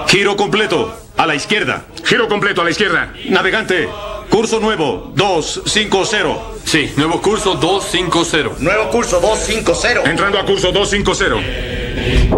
Giro completo. A la izquierda. Giro completo a la izquierda. Navegante. Curso nuevo. 250. Sí, nuevo curso 250. Nuevo curso 250. Entrando a curso 250.